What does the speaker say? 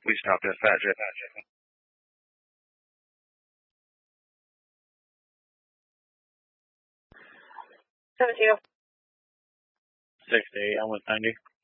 We stopped at Fat Jet. 70. 68, I'm with 90.